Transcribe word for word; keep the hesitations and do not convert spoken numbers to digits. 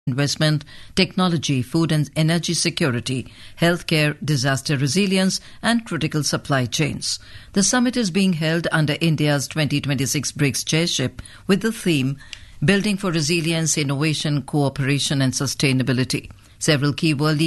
investment, technology, food and energy security, healthcare, disaster resilience and critical supply chains. The summit is being held under India's twenty twenty-six BRICS chairship with the theme Building for Resilience, Innovation, Cooperation and Sustainability. Several key world